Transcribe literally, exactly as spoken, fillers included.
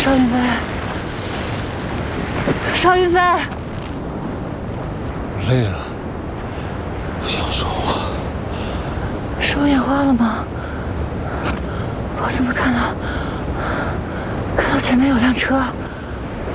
邵云飞，邵云飞， 累了，不想说话。 是我眼花了吗？我怎么看到看到前面有辆车？